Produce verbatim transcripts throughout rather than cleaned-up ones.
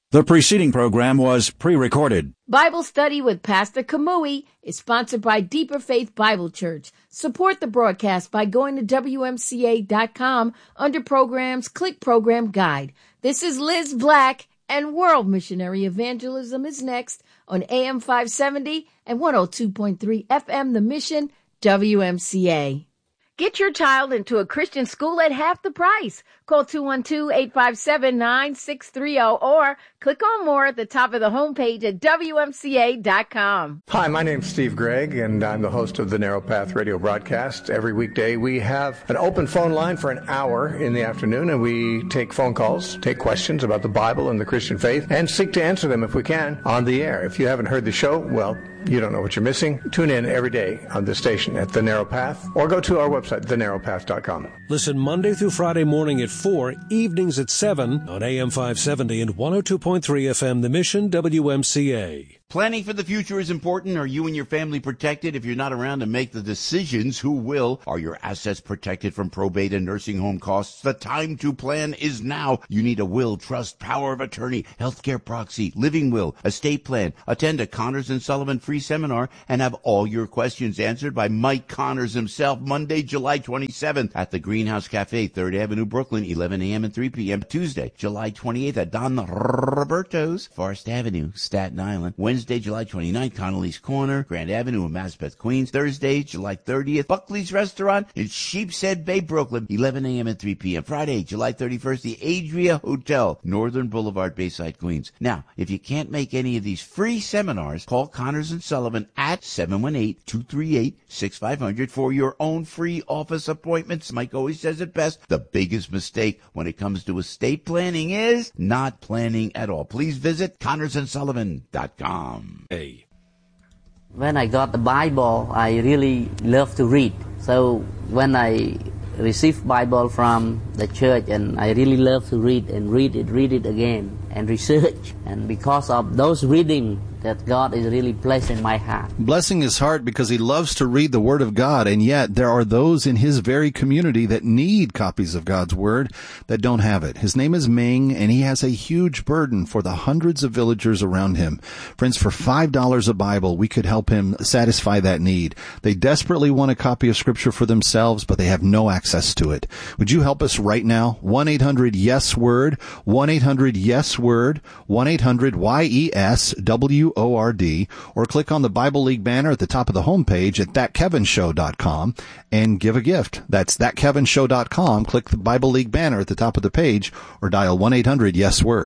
The preceding program was pre-recorded. Bible Study with Pastor Kamui is sponsored by Deeper Faith Bible Church. Support the broadcast by going to W M C A dot com. Under Programs, click Program Guide. This is Liz Black, and World Missionary Evangelism is next on A M five seventy and one oh two point three F M The Mission, W M C A. Get your child into a Christian school at half the price. Call two one two, eight five seven, nine six three zero or click on more at the top of the homepage at W M C A dot com. Hi, my name's Steve Gregg, and I'm the host of the Narrow Path radio broadcast. Every weekday we have an open phone line for an hour in the afternoon, and we take phone calls, take questions about the Bible and the Christian faith, and seek to answer them if we can on the air. If you haven't heard the show, well, you don't know what you're missing. Tune in every day on this station at The Narrow Path, or go to our website, the narrow path dot com. Listen Monday through Friday morning at four, evenings at seven on A M five seventy and one oh two point three F M The Mission, W M C A. Planning for the future is important. Are you and your family protected? If you're not around to make the decisions, who will? Are your assets protected from probate and nursing home costs? The time to plan is now. You need a will, trust, power of attorney, healthcare proxy, living will, estate plan. Attend a Connors and Sullivan free seminar and have all your questions answered by Mike Connors himself, Monday, July twenty-seventh at the Greenhouse Cafe, third Avenue, Brooklyn, eleven a.m. and three p.m. Tuesday, July twenty-eighth at Don Roberto's, Forest Avenue, Staten Island. Wednesday, July twenty-ninth, Connolly's Corner, Grand Avenue in Maspeth, Queens. Thursday, July thirtieth, Buckley's Restaurant in Sheepshead Bay, Brooklyn, eleven a.m. and three p.m. Friday, July thirty-first, the Adria Hotel, Northern Boulevard, Bayside, Queens. Now, if you can't make any of these free seminars, call Connors and Sullivan at seven one eight, two three eight, six five zero zero for your own free office appointments. Mike always says it best. The biggest mistake when it comes to estate planning is not planning at all. Please visit Connors and Sullivan dot com. Hey. When I got the Bible, I really love to read. So when I received Bible from the church, and I really love to read and read it, read it again, and research. And because of those reading, that God is really placed in my heart. Blessing his heart because he loves to read the Word of God, and yet there are those in his very community that need copies of God's Word that don't have it. His name is Ming, and he has a huge burden for the hundreds of villagers around him. Friends, for five dollars a Bible, we could help him satisfy that need. They desperately want a copy of Scripture for themselves, but they have no access to it. Would you help us right now? one eight hundred yes word, one eight hundred yes word, one eight hundred Y E S W O R D, or click on the Bible League banner at the top of the homepage at that kevin show dot com and give a gift. That's that kevin show dot com. Click the Bible League banner at the top of the page or dial one eight hundred yes word.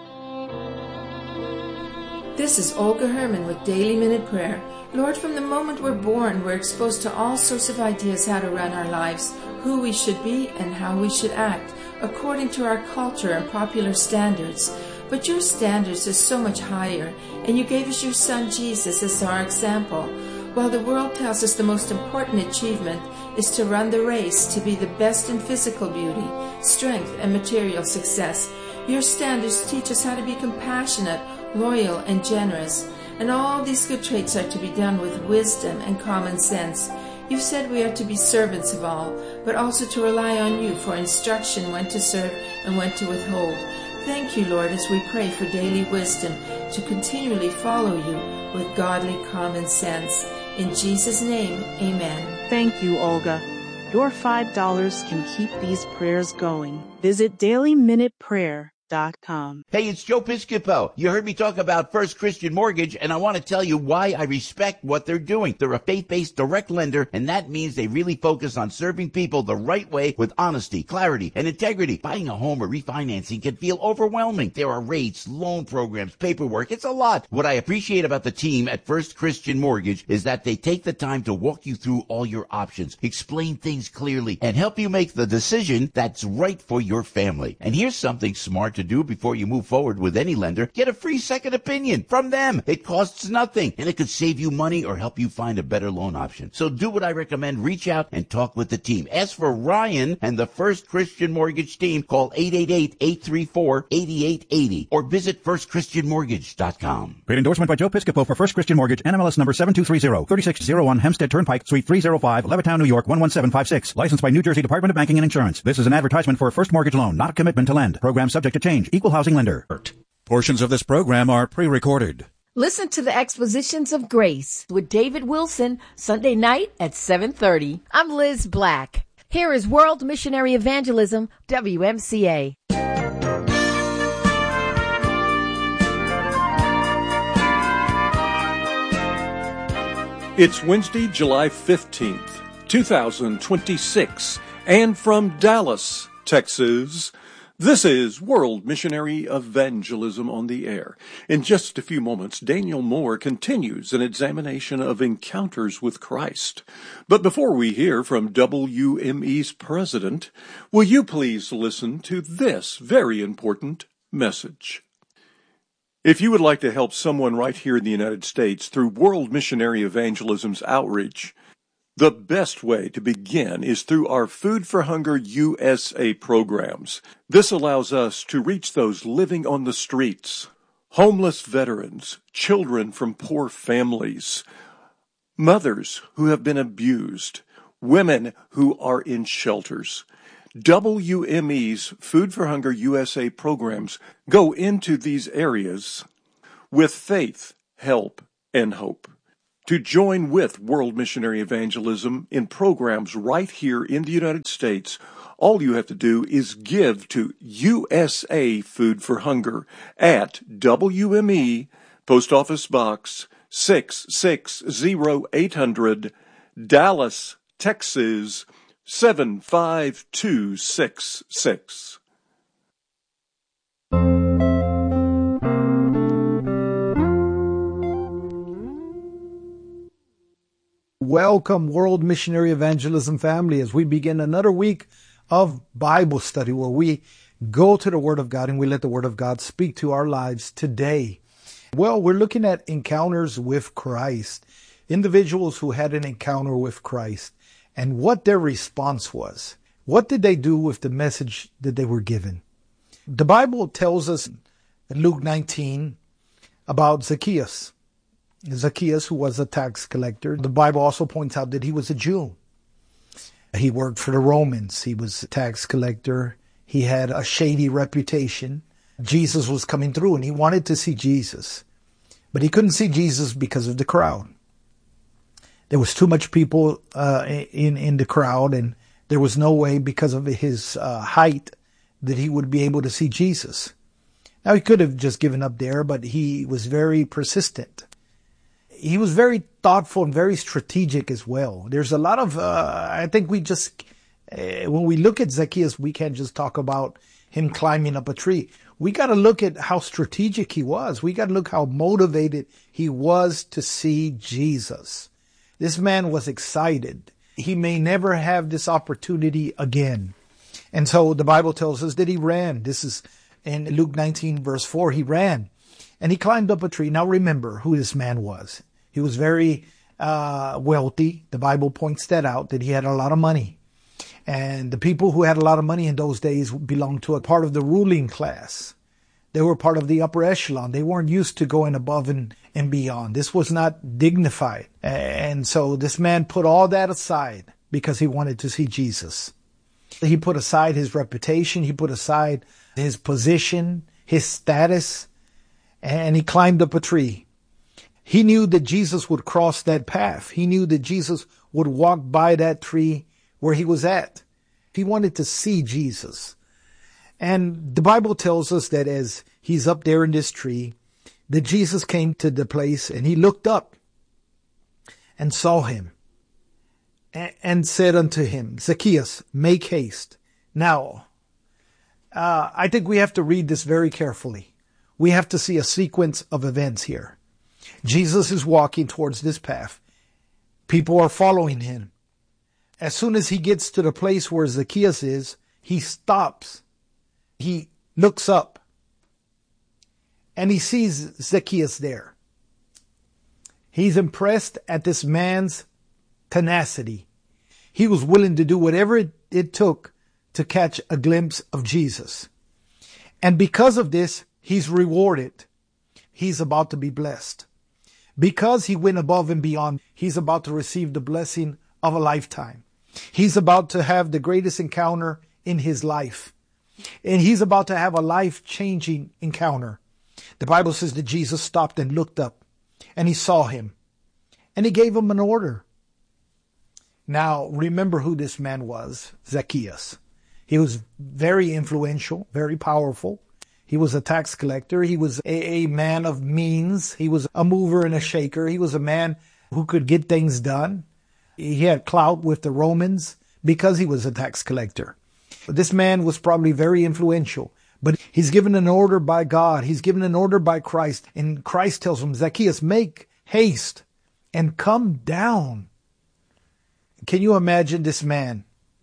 This is Olga Herman with Daily Minute Prayer. Lord, from the moment we're born, we're exposed to all sorts of ideas how to run our lives, who we should be, and how we should act, according to our culture and popular standards. But your standards are so much higher, and you gave us your Son Jesus as our example. While the world tells us the most important achievement is to run the race, to be the best in physical beauty, strength, and material success, your standards teach us how to be compassionate, loyal, and generous. And all these good traits are to be done with wisdom and common sense. You've said we are to be servants of all, but also to rely on you for instruction when to serve and when to withhold. Thank you, Lord, as we pray for daily wisdom to continually follow you with godly common sense. In Jesus' name, amen. Thank you, Olga. Your five dollars can keep these prayers going. Visit daily minute prayer dot com. Hey, it's Joe Piscopo. You heard me talk about First Christian Mortgage, and I want to tell you why I respect what they're doing. They're a faith-based direct lender, and that means they really focus on serving people the right way with honesty, clarity, and integrity. Buying a home or refinancing can feel overwhelming. There are rates, loan programs, paperwork. It's a lot. What I appreciate about the team at First Christian Mortgage is that they take the time to walk you through all your options, explain things clearly, and help you make the decision that's right for your family. And here's something smart to do before you move forward with any lender. Get a free second opinion from them. It costs nothing, and it could save you money or help you find a better loan option. So do what I recommend. Reach out and talk with the team. Ask for Ryan and the First Christian Mortgage team. Call eight eight eight, eight three four, eight eight eight zero or visit first christian mortgage dot com. Great endorsement by Joe Piscopo for First Christian Mortgage, N M L S number seven two three zero, thirty-six oh one Hempstead Turnpike, Suite three oh five, Levittown, New York, one one seven five six. Licensed by New Jersey Department of Banking and Insurance. This is an advertisement for a first mortgage loan, not a commitment to lend. Program subject to change. Equal housing lender. Portions of this program are pre-recorded. Listen to the Expositions of Grace with David Wilson, Sunday night at seven thirty. I'm Liz Black. Here is World Missionary Evangelism, W M C A. It's Wednesday, July fifteenth, two thousand twenty-six, and from Dallas, Texas, this is World Missionary Evangelism on the Air. In just a few moments, Daniel Moore continues an examination of encounters with Christ. But before we hear from W M E's president, will you please listen to this very important message? If you would like to help someone right here in the United States through World Missionary Evangelism's outreach, the best way to begin is through our Food for Hunger U S A programs. This allows us to reach those living on the streets, homeless veterans, children from poor families, mothers who have been abused, women who are in shelters. W M E's Food for Hunger U S A programs go into these areas with faith, help, and hope. To join with World Missionary Evangelism in programs right here in the United States, all you have to do is give to U S A Food for Hunger at W M E, Post Office Box six six zero eight hundred, Dallas, Texas, seven five two six six. Welcome, World Missionary Evangelism family, as we begin another week of Bible study where we go to the Word of God and we let the Word of God speak to our lives today. Well, we're looking at encounters with Christ, individuals who had an encounter with Christ and what their response was. What did they do with the message that they were given? The Bible tells us in Luke nineteen about Zacchaeus. Zacchaeus, who was a tax collector. The Bible also points out that he was a Jew. He worked for the Romans. He was a tax collector. He had a shady reputation. Jesus was coming through and he wanted to see Jesus. But he couldn't see Jesus because of the crowd. There was too much people uh, in, in the crowd, and there was no way because of his uh, height that he would be able to see Jesus. Now, he could have just given up there, but he was very persistent. He was very thoughtful and very strategic as well. There's a lot of, uh, I think we just, uh, when we look at Zacchaeus, we can't just talk about him climbing up a tree. We got to look at how strategic he was. We got to look how motivated he was to see Jesus. This man was excited. He may never have this opportunity again. And so the Bible tells us that he ran. This is in Luke nineteen verse four. He ran. And he climbed up a tree. Now remember who this man was. He was very uh, wealthy. The Bible points that out, that he had a lot of money. And the people who had a lot of money in those days belonged to a part of the ruling class. They were part of the upper echelon. They weren't used to going above and, and beyond. This was not dignified. And so this man put all that aside because he wanted to see Jesus. He put aside his reputation. He put aside his position, his status, and he climbed up a tree. He knew that Jesus would cross that path. He knew that Jesus would walk by that tree where he was at. He wanted to see Jesus. And the Bible tells us that as he's up there in this tree, that Jesus came to the place and he looked up and saw him and said unto him, Zacchaeus, make haste. Now, uh, I think we have to read this very carefully. We have to see a sequence of events here. Jesus is walking towards this path. People are following him. As soon as he gets to the place where Zacchaeus is, he stops. He looks up and he sees Zacchaeus there. He's impressed at this man's tenacity. He was willing to do whatever it, it took to catch a glimpse of Jesus. And because of this, he's rewarded. He's about to be blessed. Because he went above and beyond, he's about to receive the blessing of a lifetime. He's about to have the greatest encounter in his life. And he's about to have a life-changing encounter. The Bible says that Jesus stopped and looked up, and he saw him, and he gave him an order. Now, remember who this man was, Zacchaeus. He was very influential, very powerful. He was a tax collector. He was a, a man of means. He was a mover and a shaker. He was a man who could get things done. He had clout with the Romans because he was a tax collector. But this man was probably very influential. But he's given an order by God. He's given an order by Christ. And Christ tells him, Zacchaeus, make haste and come down. Can you imagine this man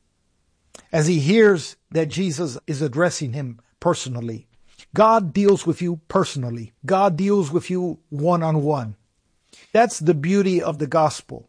as he hears that Jesus is addressing him personally? God deals with you personally. God deals with you one-on-one. That's the beauty of the gospel.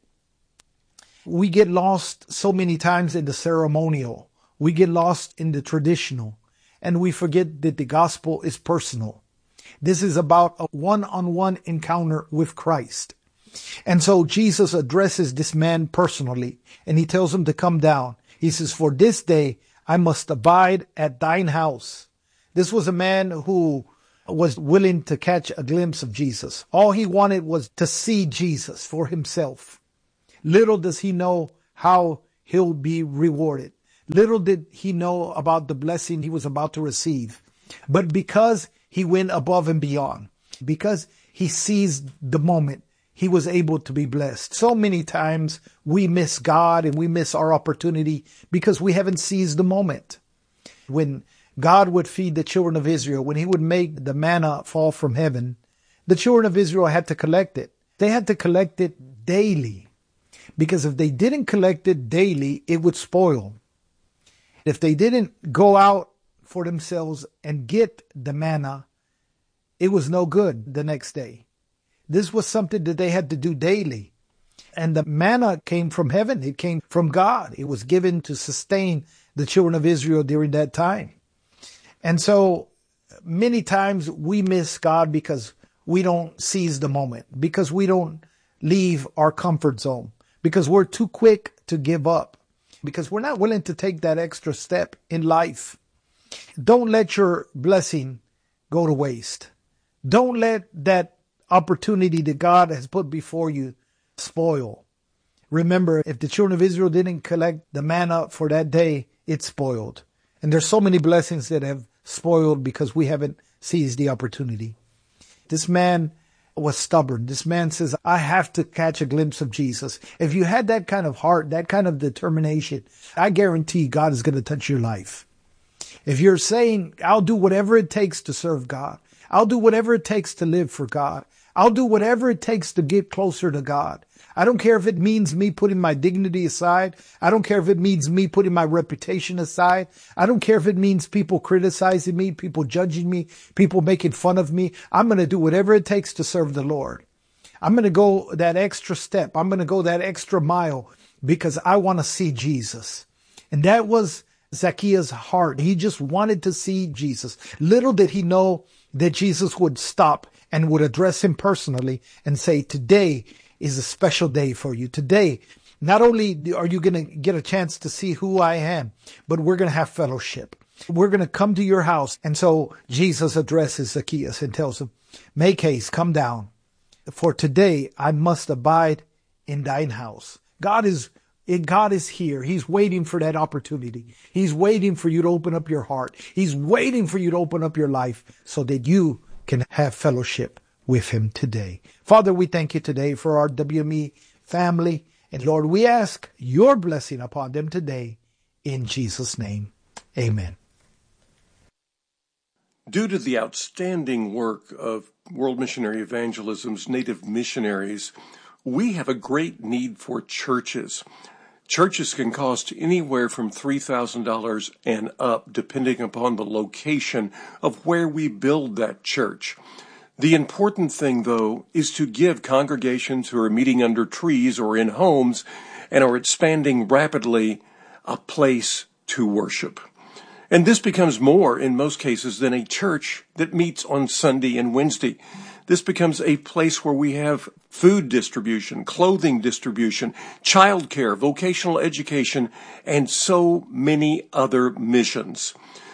We get lost so many times in the ceremonial. We get lost in the traditional. And we forget that the gospel is personal. This is about a one-on-one encounter with Christ. And so Jesus addresses this man personally, and he tells him to come down. He says, for this day I must abide at thine house. This was a man who was willing to catch a glimpse of Jesus. All he wanted was to see Jesus for himself. Little does he know how he'll be rewarded. Little did he know about the blessing he was about to receive. But because he went above and beyond, because he seized the moment, he was able to be blessed. So many times we miss God and we miss our opportunity because we haven't seized the moment. When God would feed the children of Israel, when he would make the manna fall from heaven, the children of Israel had to collect it. They had to collect it daily, because if they didn't collect it daily, it would spoil. If they didn't go out for themselves and get the manna, it was no good the next day. This was something that they had to do daily. And the manna came from heaven. It came from God. It was given to sustain the children of Israel during that time. And so many times we miss God because we don't seize the moment, because we don't leave our comfort zone, because we're too quick to give up, because we're not willing to take that extra step in life. Don't let your blessing go to waste. Don't let that opportunity that God has put before you spoil. Remember, if the children of Israel didn't collect the manna for that day, it spoiled. And there's so many blessings that have spoiled because we haven't seized the opportunity. This man was stubborn. This man says, I have to catch a glimpse of Jesus. If you had that kind of heart, that kind of determination, I guarantee God is going to touch your life. If you're saying, I'll do whatever it takes to serve God, I'll do whatever it takes to live for God, I'll do whatever it takes to get closer to God. I don't care if it means me putting my dignity aside. I don't care if it means me putting my reputation aside. I don't care if it means people criticizing me, people judging me, people making fun of me. I'm going to do whatever it takes to serve the Lord. I'm going to go that extra step. I'm going to go that extra mile because I want to see Jesus. And that was Zacchaeus' heart. He just wanted to see Jesus. Little did he know that Jesus would stop and would address him personally and say, today is a special day for you. Today, not only are you going to get a chance to see who I am, but we're going to have fellowship. We're going to come to your house. And so Jesus addresses Zacchaeus and tells him, make haste, come down. For today I must abide in thine house. God is God is here. He's waiting for that opportunity. He's waiting for you to open up your heart. He's waiting for you to open up your life so that you can have fellowship with him today. Father, we thank you today for our W M E family. And Lord, we ask your blessing upon them today in Jesus' name. Amen. Due to the outstanding work of World Missionary Evangelism's native missionaries, we have a great need for churches. Churches can cost anywhere from three thousand dollars and up, depending upon the location of where we build that church. The important thing, though, is to give congregations who are meeting under trees or in homes and are expanding rapidly a place to worship. And this becomes more, in most cases, than a church that meets on Sunday and Wednesday. This becomes a place where we have food distribution, clothing distribution, childcare, vocational education, and so many other missions.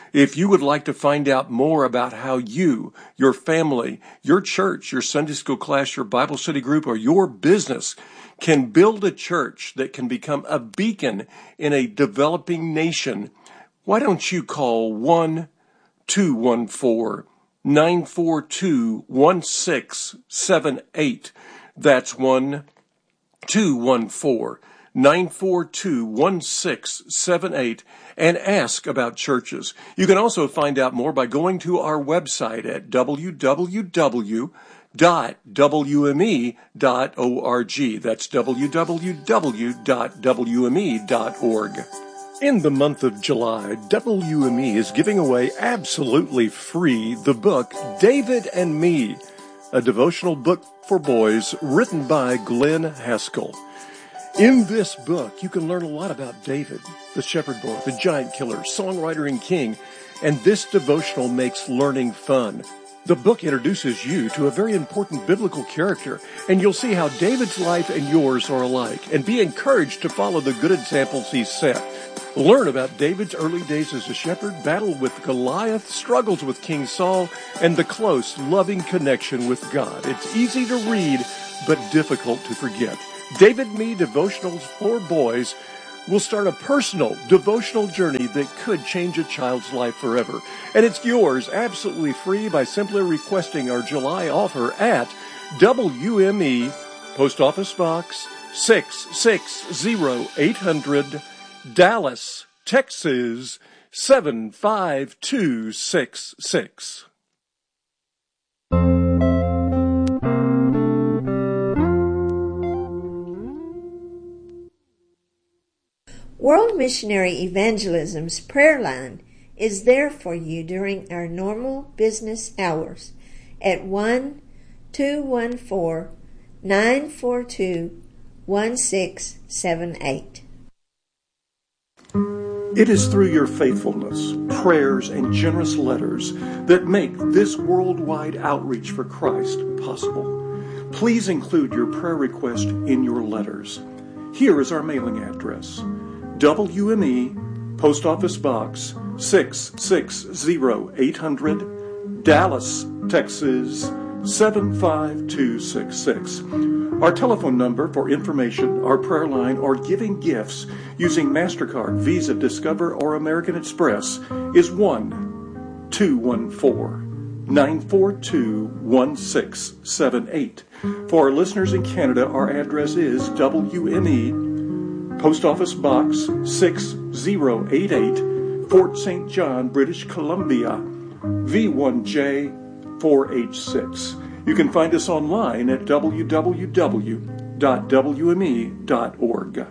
If you would like to find out more about how you, your family, your church, your Sunday school class, your Bible study group, or your business can build a church that can become a beacon in a developing nation, why don't you call one two one four, nine four two, one six seven eight. That's one two one four, nine four two, one six seven eight and ask about churches. You can also find out more by going to our website at w w w dot w m e dot org. That's w w w dot w m e dot org. In the month of July, W M E is giving away absolutely free the book David and Me, a devotional book for boys written by Glenn Haskell. In this book, you can learn a lot about David, the shepherd boy, the giant killer, songwriter and king, and this devotional makes learning fun. The book introduces you to a very important biblical character, and you'll see how David's life and yours are alike, and be encouraged to follow the good examples he's set. Learn about David's early days as a shepherd, battle with Goliath, struggles with King Saul, and the close, loving connection with God. It's easy to read, but difficult to forget. David Me Devotionals for Boys will start a personal devotional journey that could change a child's life forever. And it's yours absolutely free by simply requesting our July offer at W M E, Post Office Box six six zero eight hundred, Dallas, Texas seven five two six six. World Missionary Evangelism's prayer line is there for you during our normal business hours at one two one four, nine four two, one six seven eight. It is through your faithfulness, prayers, and generous letters that make this worldwide outreach for Christ possible. Please include your prayer request in your letters. Here is our mailing address. W M E, Post Office Box six six zero eight hundred, Dallas, Texas seven five two six six. Our telephone number for information, our prayer line, or giving gifts using MasterCard, Visa, Discover, or American Express is one two one four, nine four two, one six seven eight. For our listeners in Canada, our address is W M E, Post Office Box six zero eight eight, Fort Saint John, British Columbia, V one J four H six. You can find us online at w w w dot w m e dot org.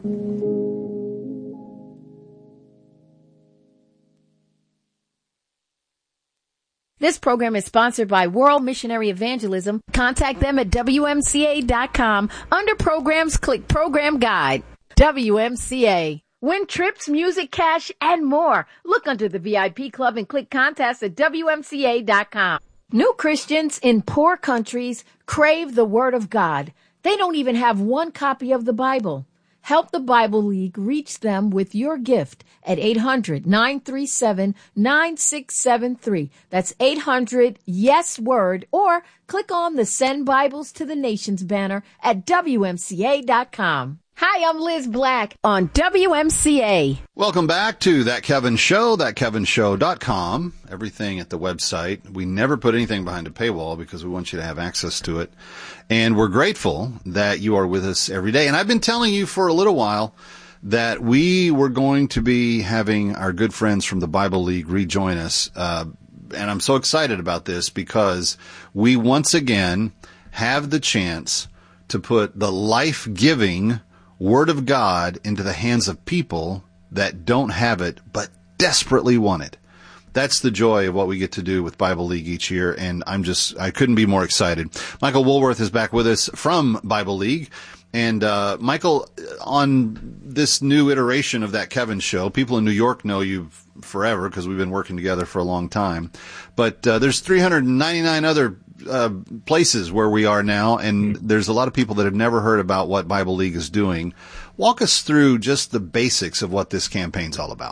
This program is sponsored by World Missionary Evangelism. Contact them at w m c a dot com. Under Programs, click Program Guide. W M C A. Win trips, music, cash, and more. Look under the V I P Club and click Contest at w m c a dot com. New Christians in poor countries crave the Word of God. They don't even have one copy of the Bible. Help the Bible League reach them with your gift at eight hundred, nine three seven, nine six seven three. That's eight hundred, yes, word, or click on the Send Bibles to the Nations banner at w m c a dot com. Hi, I'm Liz Black on W M C A. Welcome back to That Kevin Show, that kevin show dot com. Everything at the website. We never put anything behind a paywall because we want you to have access to it. And we're grateful that you are with us every day. And I've been telling you for a little while that we were going to be having our good friends from the Bible League rejoin us. Uh, and I'm so excited about this because we once again have the chance to put the life-giving Word of God into the hands of people that don't have it but desperately want it. That's the joy of what we get to do with Bible League each year, and I'm just, I couldn't be more excited. Michael Woolworth is back with us from Bible League. And, uh, Michael, on this new iteration of That Kevin Show, people in New York know you forever because we've been working together for a long time. But, uh, there's three hundred ninety-nine other Uh, places where we are now, and there's a lot of people that have never heard about what Bible League is doing. Walk us through just the basics of what this campaign's all about.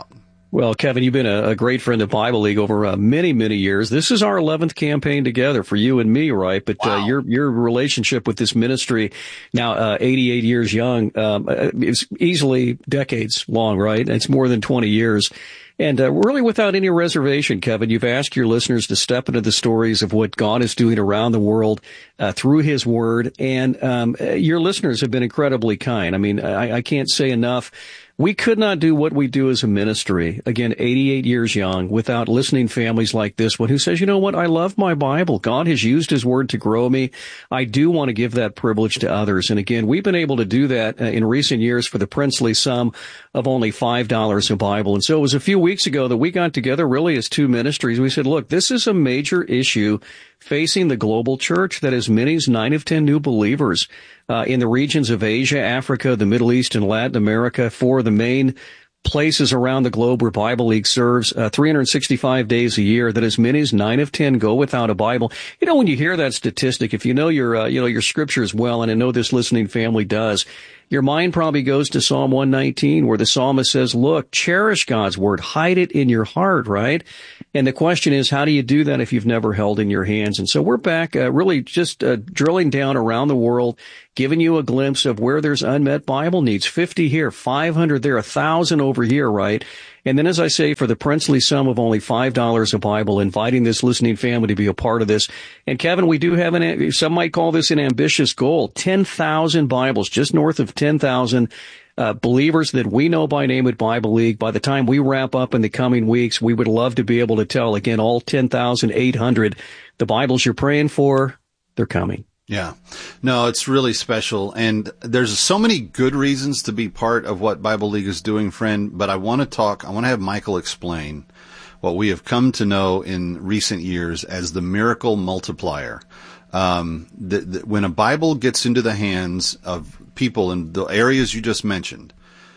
Well, Kevin, you've been a, a great friend of Bible League over uh, many, many years. This is our eleventh campaign together for you and me, right? But wow. uh, your your relationship with this ministry, now uh, eighty-eight years young, um, is easily decades long, right? It's more than twenty years. And uh, really without any reservation, Kevin, you've asked your listeners to step into the stories of what God is doing around the world uh, through his word. And um, your listeners have been incredibly kind. I mean, I, I can't say enough. We could not do what we do as a ministry, again, eighty-eight years young, without listening families like this one who says, you know what, I love my Bible. God has used his word to grow me. I do want to give that privilege to others. And again, we've been able to do that uh, in recent years for the princely sum of only five dollars a Bible. And so it was a few weeks ago that we got together really as two ministries. We said, look, this is a major issue facing the global church that as many as nine of ten new believers uh, in the regions of Asia, Africa, the Middle East, and Latin America, four of the main places around the globe where Bible League serves uh, three hundred sixty-five days a year, that as many as nine of ten go without a Bible. You know, when you hear that statistic, if you know your, uh, you know, your scriptures well, and I know this listening family does, your mind probably goes to Psalm one nineteen, where the psalmist says, look, cherish God's word, hide it in your heart, right? And the question is, how do you do that if you've never held in your hands? And so we're back uh, really just uh, drilling down around the world, giving you a glimpse of where there's unmet Bible needs. fifty here, five hundred there, one thousand over here, right? And then, as I say, for the princely sum of only five dollars a Bible, inviting this listening family to be a part of this. And Kevin, we do have an, some might call this an ambitious goal, ten thousand Bibles, just north of ten thousand uh, believers that we know by name at Bible League. By the time we wrap up in the coming weeks, we would love to be able to tell, again, all ten thousand eight hundred, the Bibles you're praying for, they're coming. Yeah. No, it's really special. And there's so many good reasons to be part of what Bible League is doing, friend. But I want to talk, I want to have Michael explain what we have come to know in recent years as the miracle multiplier. Um, the, the, when a Bible gets into the hands of people in the areas you just mentioned,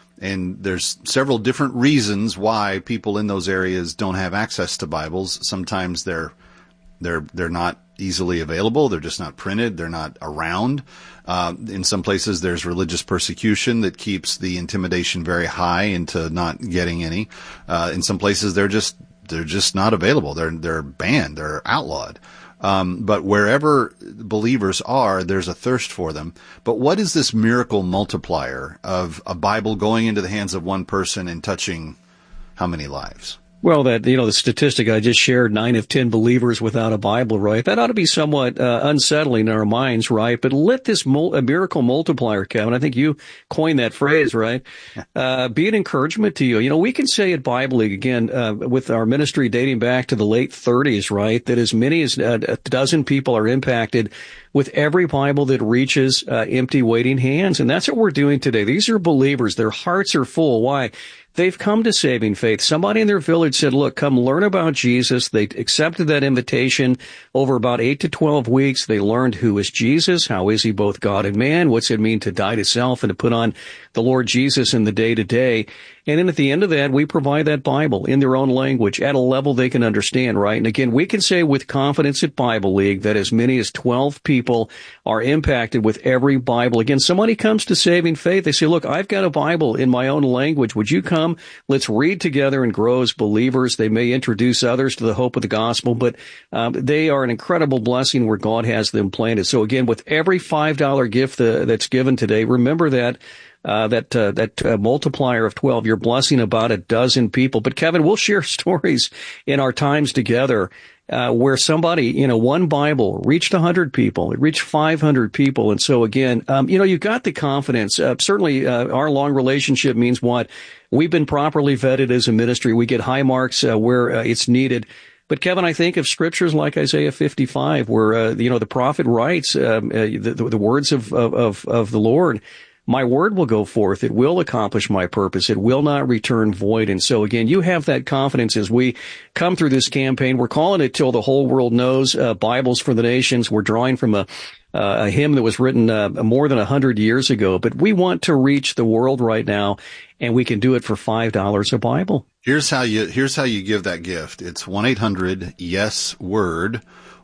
and there's several different reasons why people in those areas don't have access to Bibles. Sometimes they're They're they're not easily available. They're just not printed. They're not around. Uh, in some places, there's religious persecution that keeps the intimidation very high into not getting any. Uh, in some places, they're just they're just not available. They're they're banned. They're outlawed. Um, but wherever believers are, there's a thirst for them. But what is this miracle multiplier of a Bible going into the hands of one person and touching how many lives? Well, that, you know, the statistic I just shared, nine of ten believers without a Bible, right? That ought to be somewhat uh, unsettling in our minds, right? But let this mul- a miracle multiplier, Kevin, I think you coined that phrase, right? Uh, be an encouragement to you. You know, we can say at Bible League, again, uh, with our ministry dating back to the late thirties, right, that as many as a dozen people are impacted with every Bible that reaches uh, empty, waiting hands. And that's what we're doing today. These are believers. Their hearts are full. Why? They've come to saving faith. Somebody in their village said, look, come learn about Jesus. They accepted that invitation over about eight to twelve weeks. They learned who is Jesus, how is he both God and man, what's it mean to die to self and to put on the Lord Jesus in the day-to-day. And then at the end of that, we provide that Bible in their own language at a level they can understand, right? And again, we can say with confidence at Bible League that as many as twelve people are impacted with every Bible. Again, somebody comes to saving faith. They say, look, I've got a Bible in my own language. Would you come? Let's read together and grow as believers. They may introduce others to the hope of the gospel, but um, they are an incredible blessing where God has them planted. So again, with every five dollar gift uh, that's given today, remember that Uh, that, uh, that, uh, multiplier of twelve, you're blessing about a dozen people. But Kevin, we'll share stories in our times together, uh, where somebody, you know, one Bible reached a hundred people. It reached five hundred people. And so again, um, you know, you've got the confidence. Uh, certainly, uh, our long relationship means what? We've been properly vetted as a ministry. We get high marks, uh, where uh, it's needed. But Kevin, I think of scriptures like Isaiah fifty-five, where, uh, you know, the prophet writes, um, uh, the, the, the words of, of, of the Lord. My word will go forth. It will accomplish my purpose. It will not return void. And so again, you have that confidence as we come through this campaign. We're calling it Till the Whole World Knows, uh, Bibles for the Nations. We're drawing from a, uh, a hymn that was written uh, more than a hundred years ago. But we want to reach the world right now, and we can do it for five dollars a Bible. Here's how you, here's how you give that gift. It's one eight hundred yes word,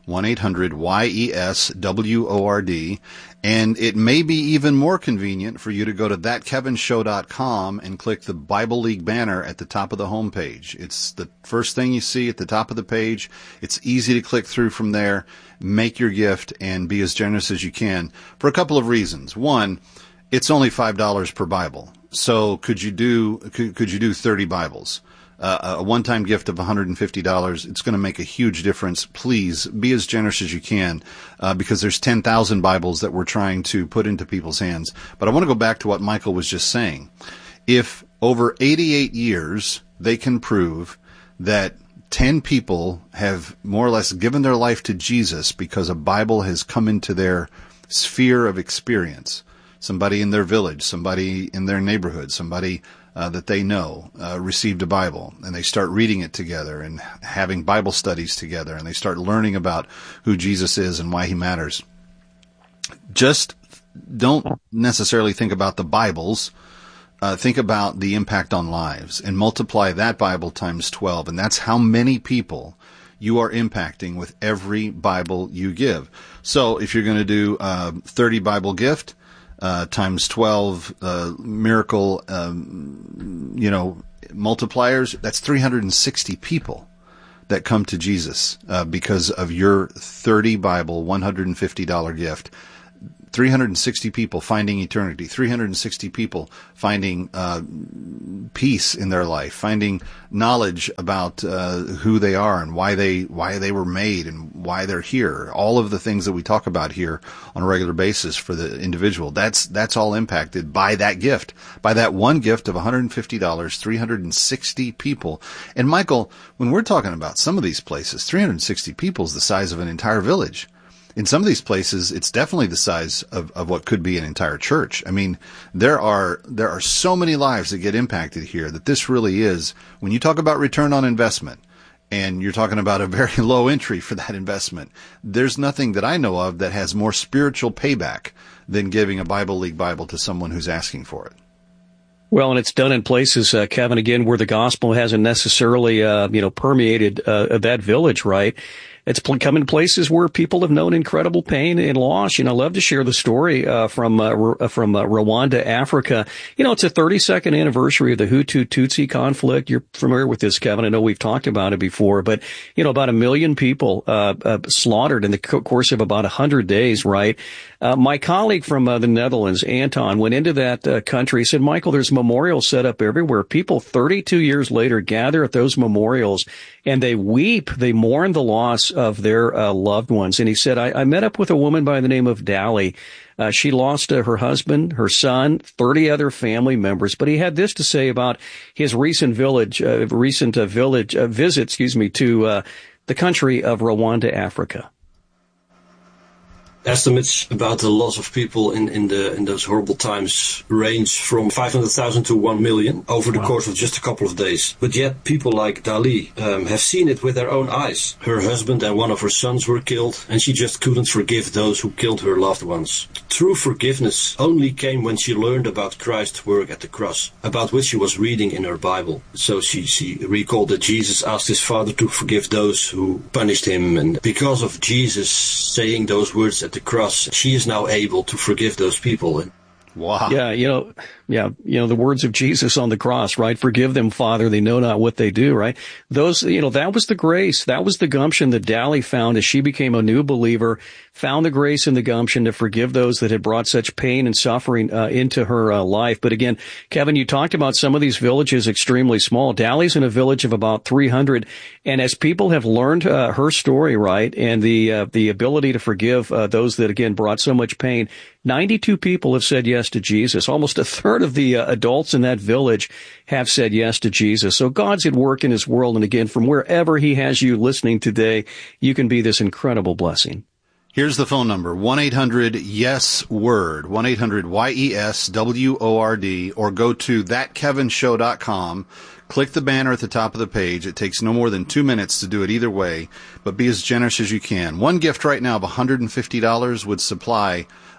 one eight hundred Y E S W O R D. And it may be even more convenient for you to go to that kevin show dot com and click the Bible League banner at the top of the homepage. It's the first thing you see at the top of the page. It's easy to click through from there, make your gift, and be as generous as you can for a couple of reasons. One, it's only five dollars per Bible. So could you do, could, could you do thirty Bibles? Uh, a one-time gift of one hundred fifty dollars, it's going to make a huge difference. Please be as generous as you can, uh, because there's ten thousand Bibles that we're trying to put into people's hands. But I want to go back to what Michael was just saying. If over eighty-eight years they can prove that ten people have more or less given their life to Jesus because a Bible has come into their sphere of experience, somebody in their village, somebody in their neighborhood, somebody Uh, that they know uh, received a Bible, and they start reading it together and having Bible studies together, and they start learning about who Jesus is and why he matters. Just don't necessarily think about the Bibles. Uh, think about the impact on lives and multiply that Bible times twelve, and that's how many people you are impacting with every Bible you give. So if you're going to do a thirty Bible gift, Uh, times twelve, uh, miracle, um, you know, multipliers, that's three hundred sixty people that come to Jesus, uh, because of your thirty Bible, one hundred fifty dollars gift. three hundred sixty people finding eternity, three hundred sixty people finding uh, peace in their life, finding knowledge about uh, who they are and why they why they were made and why they're here. All of the things that we talk about here on a regular basis for the individual, that's that's all impacted by that gift, by that one gift of one hundred fifty dollars, three hundred sixty people. And Michael, when we're talking about some of these places, three hundred sixty people is the size of an entire village. In some of these places, it's definitely the size of, of what could be an entire church. I mean, there are there are so many lives that get impacted here that this really is, when you talk about return on investment, and you're talking about a very low entry for that investment, there's nothing that I know of that has more spiritual payback than giving a Bible League Bible to someone who's asking for it. Well, and it's done in places, uh, Kevin, again, where the gospel hasn't necessarily, uh, you know, permeated uh, that village, right? It's come in places where people have known incredible pain and loss. You know, I love to share the story uh, from uh, from uh, Rwanda, Africa. You know, it's a thirty-second anniversary of the Hutu-Tutsi conflict. You're familiar with this, Kevin. I know we've talked about it before, but, you know, about a million people uh, uh slaughtered in the course of about one hundred days, right? Uh, my colleague from uh, the Netherlands, Anton, went into that uh, country. He said, Michael, there's memorials set up everywhere. People thirty-two years later gather at those memorials and they weep. They mourn the loss of their uh, loved ones. And he said, I, I met up with a woman by the name of Dali. Uh, she lost uh, her husband, her son, thirty other family members. But he had this to say about his recent village, uh, recent uh, village uh, visit, excuse me, to uh, the country of Rwanda, Africa. Estimates about the loss of people in, in the in those horrible times range from five hundred thousand to one million over the wow. course of just a couple of days. But yet people like Dali um, have seen it with their own eyes. Her husband and one of her sons were killed, and she just couldn't forgive those who killed her loved ones. True forgiveness only came when she learned about Christ's work at the cross, about which she was reading in her Bible. So she, she recalled that Jesus asked his Father to forgive those who punished him, and because of Jesus saying those words at the cross, she is now able to forgive those people. And wow. Yeah, you know, yeah, you know, the words of Jesus on the cross, right? Forgive them, Father, they know not what they do, right? Those, you know, that was the grace, that was the gumption that Dali found as she became a new believer, found the grace and the gumption to forgive those that had brought such pain and suffering uh, into her uh, life. But again, Kevin, you talked about some of these villages extremely small. Dali's in a village of about three hundred. And as people have learned uh, her story, right, and the uh, the ability to forgive uh, those that, again, brought so much pain, ninety-two people have said yes to Jesus. Almost a third of the uh, adults in that village have said yes to Jesus. So God's at work in his world. And again, from wherever he has you listening today, you can be this incredible blessing. Here's the phone number, one eight hundred yes word, one eight hundred Y E S W O R D, or go to that kevin show dot com. Click the banner at the top of the page. It takes no more than two minutes to do it either way, but be as generous as you can. One gift right now of one hundred fifty dollars would supply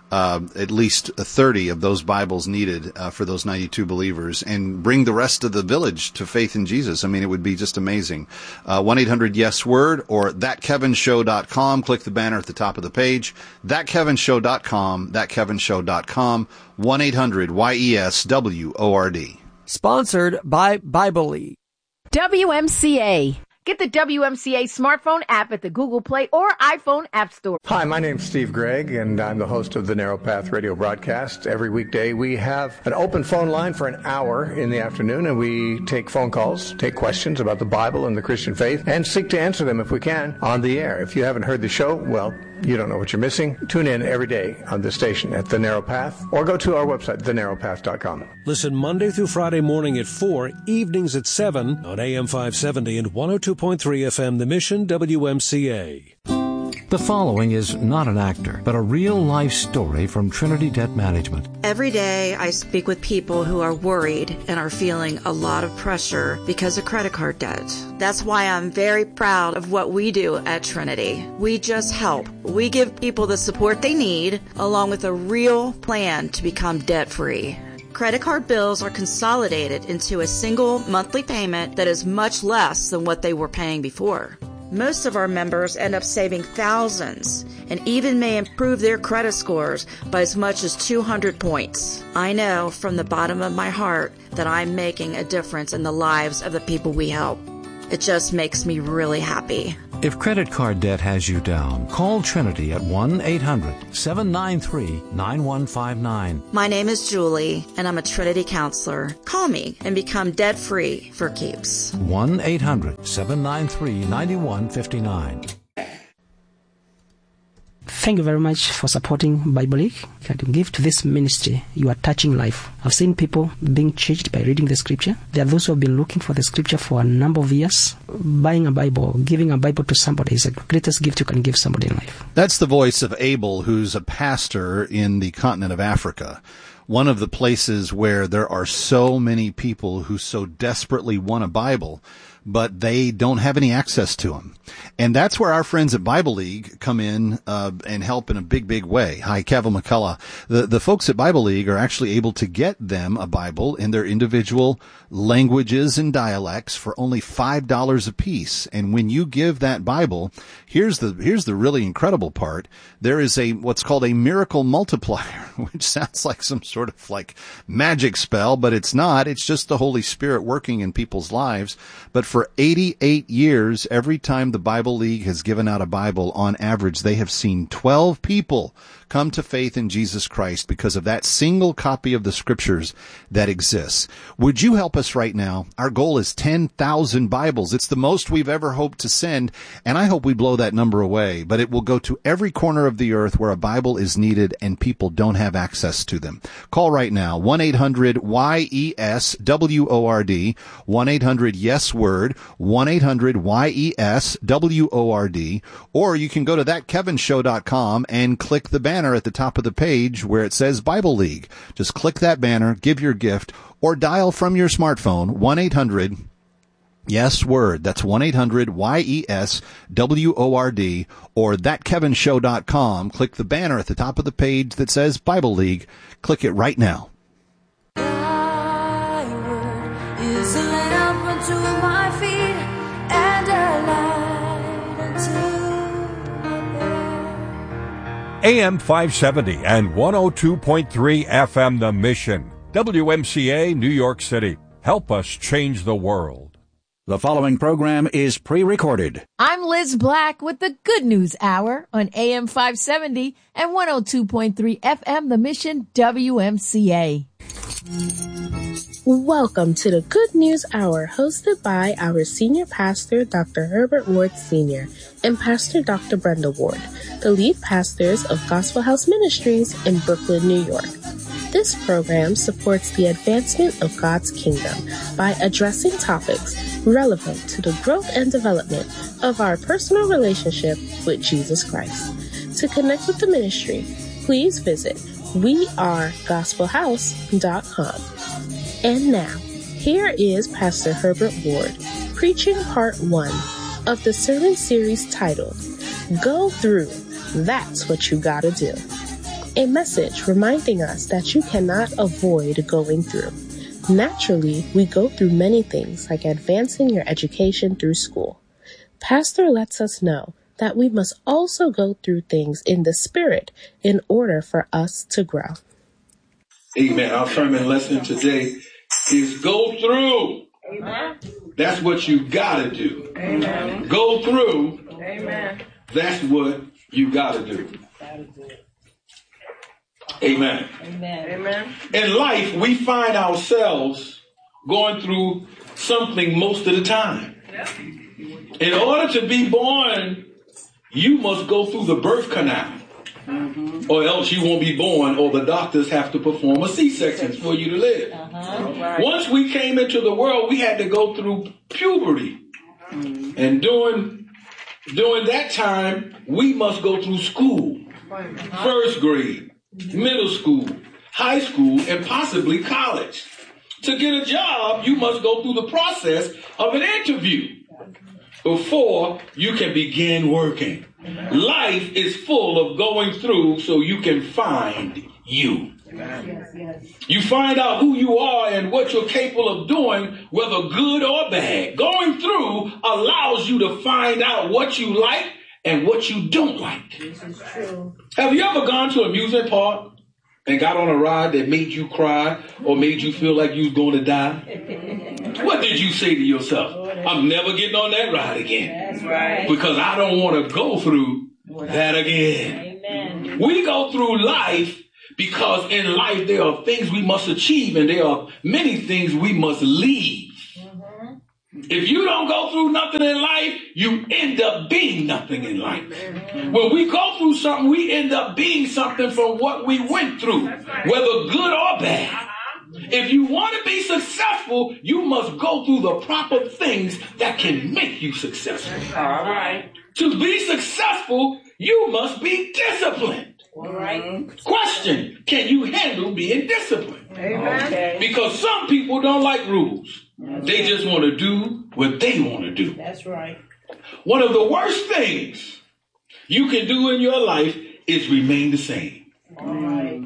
uh, at least thirty of those Bibles needed uh, for those ninety-two believers, and bring the rest of the village to faith in Jesus. I mean, it would be just amazing. Uh, one eight hundred yes word or that kevin show dot com. Click the banner at the top of the page. that kevin show dot com. that kevin show dot com. one eight hundred Y E S W O R D. Sponsored by Bible League. W M C A. Get the W M C A smartphone app at the Google Play or iPhone App Store. Hi, my name's Steve Gregg, and I'm the host of the Narrow Path Radio broadcast. Every weekday, we have an open phone line for an hour in the afternoon, and we take phone calls, take questions about the Bible and the Christian faith, and seek to answer them if we can on the air. If you haven't heard the show, well, you don't know what you're missing. Tune in every day on this station at The Narrow Path, or go to our website, the narrow path dot com. Listen Monday through Friday morning at four, evenings at seven on A M five seventy and one oh two point three F M, The Mission, W M C A. The following is not an actor, but a real-life story from Trinity Debt Management. Every day I speak with people who are worried and are feeling a lot of pressure because of credit card debt. That's why I'm very proud of what we do at Trinity. We just help. We give people the support they need, along with a real plan to become debt-free. Credit card bills are consolidated into a single monthly payment that is much less than what they were paying before. Most of our members end up saving thousands and even may improve their credit scores by as much as two hundred points. I know from the bottom of my heart that I'm making a difference in the lives of the people we help. It just makes me really happy. If credit card debt has you down, call Trinity at one eight hundred seven nine three nine one five nine. My name is Julie, and I'm a Trinity counselor. Call me and become debt-free for keeps. one eight hundred seven nine three nine one five nine. Thank you very much for supporting Bible League. Can you give to this ministry? You are touching life. I've seen people being changed by reading the scripture. There are those who have been looking for the scripture for a number of years. Buying a Bible, giving a Bible to somebody is the greatest gift you can give somebody in life. That's the voice of Abel, who's a pastor in the continent of Africa. One of the places where there are so many people who so desperately want a Bible, but they don't have any access to them. And that's where our friends at Bible League come in uh, and help in a big, big way. Hi, Kevin McCullough. The, the folks at Bible League are actually able to get them a Bible in their individual languages and dialects for only five dollars a piece. And when you give that Bible, here's the here's the really incredible part. There is a what's called a miracle multiplier, which sounds like some sort of like magic spell, but it's not. It's just the Holy Spirit working in people's lives. But for eighty-eight years, every time the Bible League has given out a Bible, on average, they have seen twelve people come to faith in Jesus Christ because of that single copy of the scriptures that exists. Would you help us right now? Our goal is ten thousand Bibles. It's the most we've ever hoped to send, and I hope we blow that number away, but it will go to every corner of the earth where a Bible is needed and people don't have access to them. Call right now, one eight hundred Y E S W O R D, one eight hundred yes word, one eight hundred Y E S W O R D, or you can go to that kevin show dot com and click the banner at the top of the page where it says Bible League. Just click that banner, give your gift, or dial from your smartphone one eight hundred yes word. That's one eight hundred Y E S W O R D, or that kevin show dot com. Click the banner at the top of the page that says Bible League. Click it right now. Thy word is a lamp unto my feet and a light unto my path. A M five seventy and one oh two point three F M The Mission. W M C A, New York City. Help us change the world. The following program is pre-recorded. I'm Liz Black with the Good News Hour on A M five seventy and one oh two point three F M The Mission, W M C A. Welcome to the Good News Hour, hosted by our Senior Pastor, Doctor Herbert Ward Senior and Pastor Doctor Brenda Ward, the lead pastors of Gospel House Ministries in Brooklyn, New York. This program supports the advancement of God's kingdom by addressing topics relevant to the growth and development of our personal relationship with Jesus Christ. To connect with the ministry, please visit we are gospel house dot com. And now, here is Pastor Herbert Ward, preaching part one of the sermon series titled, Go Through, That's What You Gotta Do. a message reminding us that you cannot avoid going through. Naturally, we go through many things like advancing your education through school. Pastor lets us know that we must also go through things in the Spirit in order for us to grow. Amen. Our sermon lesson today is go through. Amen. That's what you gotta do. Amen. Go through. Amen. That's what you gotta do. Amen. Amen. Amen. In life, we find ourselves going through something most of the time. Yep. In order to be born, you must go through the birth canal. Mm-hmm. Or else you won't be born, or the doctors have to perform a C-section for you to live. Uh-huh. Right. Once we came into the world, we had to go through puberty. Mm-hmm. And during, during that time, we must go through school. Uh-huh. First grade, middle school, high school, and possibly college. To get a job, you must go through the process of an interview before you can begin working. Life is full of going through so you can find you. Yes, yes. You find out who you are and what you're capable of doing, whether good or bad. Going through allows you to find out what you like and what you don't like. This is true. Have you ever gone to an amusement park and got on a ride that made you cry or made you feel like you was going to die? What did you say to yourself? I'm never getting on that ride again. That's right. Because I don't want to go through that again. Amen. We go through life because in life there are things we must achieve and there are many things we must leave. Mm-hmm. If you don't go through nothing in life, you end up being nothing in life. Mm-hmm. When we go through something, we end up being something from what we went through, right. Whether good or bad. If you want to be successful, you must go through the proper things that can make you successful. All right. To be successful, you must be disciplined. All right. Question, can you handle being disciplined? Amen. Okay. Because some people don't like rules. That's they right. just want to do what they want to do. That's right. One of the worst things you can do in your life is remain the same. All right.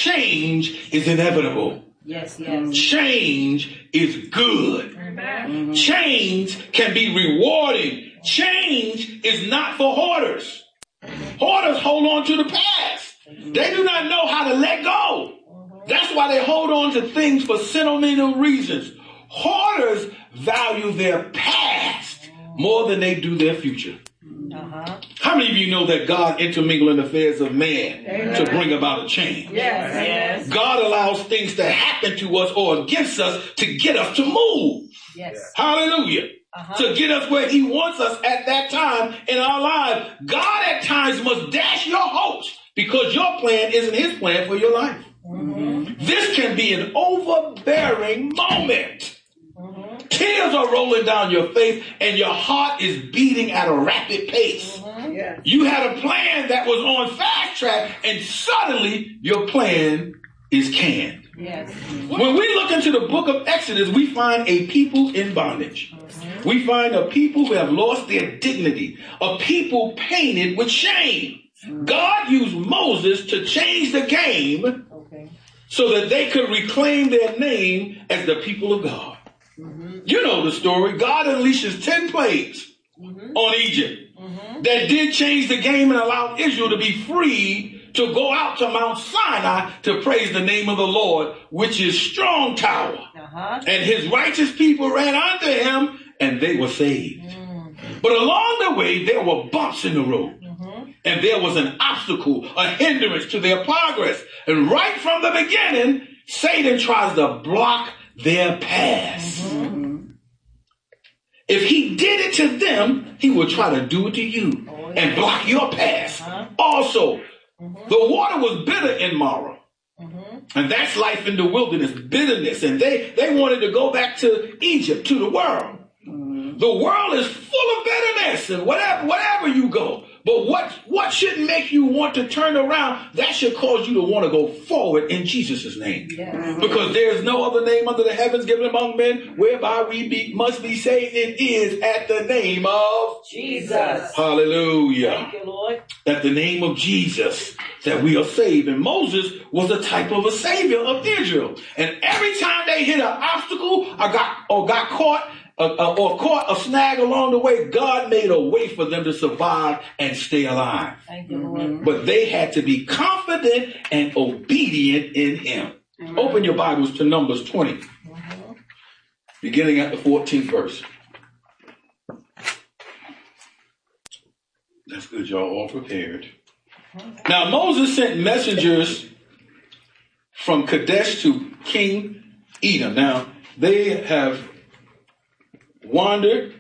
Change is inevitable. Yes, yes. Change is good. Mm-hmm. Change can be rewarding. Change is not for hoarders. Hoarders hold on to the past. They do not know how to let go. That's why they hold on to things for sentimental reasons. Hoarders value their past more than they do their future. Uh-huh. How many of you know that God intermingled in the affairs of man Amen. To bring about a change? Yes, yes. God allows things to happen to us or against us to get us to move. Yes. Hallelujah. Uh-huh. To get us where he wants us at that time in our lives. God at times must dash your hopes because your plan isn't his plan for your life. Mm-hmm. This can be an overbearing moment. Mm-hmm. Tears are rolling down your face and your heart is beating at a rapid pace. Mm-hmm. Yeah. You had a plan that was on fast track and suddenly your plan is canned. Yes. When we look into the book of Exodus, we find a people in bondage. Mm-hmm. We find a people who have lost their dignity, a people painted with shame. Mm-hmm. God used Moses to change the game okay. so that they could reclaim their name as the people of God. Mm-hmm. You know the story. God unleashes ten plagues mm-hmm. on Egypt mm-hmm. that did change the game and allowed Israel to be free to go out to Mount Sinai to praise the name of the Lord, which is strong tower. Uh-huh. And his righteous people ran unto him and they were saved. Mm. But along the way, there were bumps in the road. Mm-hmm. And there was an obstacle, a hindrance to their progress. And right from the beginning, Satan tries to block their path. Mm-hmm. If he did it to them, he will try to do it to you oh, yeah. and block your path. Uh-huh. Also, mm-hmm. the water was bitter in Marah. Mm-hmm. And that's life in the wilderness, bitterness. And they, they wanted to go back to Egypt, to the world. Mm-hmm. The world is full of bitterness and whatever, whatever you go. But what, what should make you want to turn around? That should cause you to want to go forward in Jesus' name. Yes. Because there is no other name under the heavens given among men whereby we be, must be saved. It is at the name of Jesus. Hallelujah. Thank you, Lord. At the name of Jesus. that we are saved. And Moses was a type of a savior of Israel. And every time they hit an obstacle or got, or got caught, uh, or caught a snag along the way, God made a way for them to survive and stay alive. Thank you, Lord. But they had to be confident and obedient in him. Mm-hmm. Open your Bibles to Numbers twenty, mm-hmm. beginning at the fourteenth verse. That's good, y'all all prepared. Now Moses sent messengers from Kadesh to King Edom. Now they have wandered,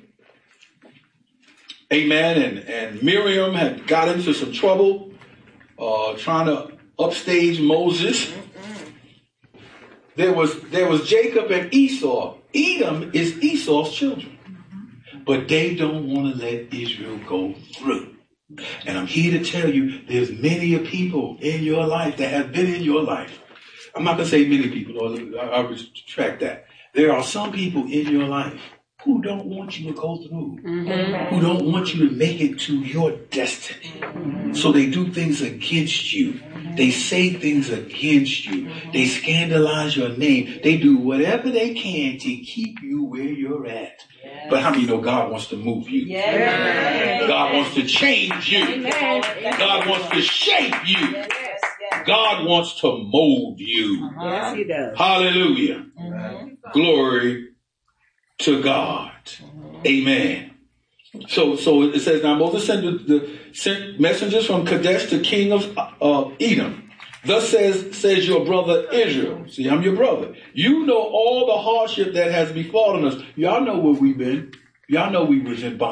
amen, and, and Miriam had got into some trouble uh, trying to upstage Moses. There was there was Jacob and Esau. Edom is Esau's children. But they don't want to let Israel go through. And I'm here to tell you, there's many people in your life that have been in your life. I'm not going to say many people, or I'll retract that. There are some people in your life who don't want you to go through, mm-hmm. who don't want you to make it to your destiny. Mm-hmm. So they do things against you. Mm-hmm. They say things against you. Mm-hmm. They scandalize your name. They do whatever they can to keep you where you're at. Yes. But how many know God wants to move you? Yes. God wants to change you. Amen. God wants to shape you. Yes. Yes. God wants to mold you. Uh-huh. Yes, he does. Hallelujah. Mm-hmm. Glory to God. Mm-hmm. Amen. So, so it says, now Moses sent, the, the, sent messengers from Kadesh to king of uh, Edom. Thus says, says your brother Israel. See, I'm your brother. You know all the hardship that has befallen us. Y'all know where we've been. Y'all know we was in bondage.